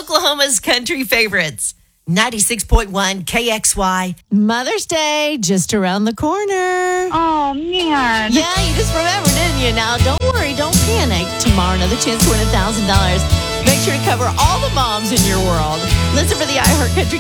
Oklahoma's country favorites. 96.1 KXY. Mother's Day just around the corner. Oh, man. Yeah, you just remembered, didn't you? Now, don't worry. Don't panic. Tomorrow, another chance to win $1,000. Make sure to cover all the moms in your world. Listen for the iHeart Country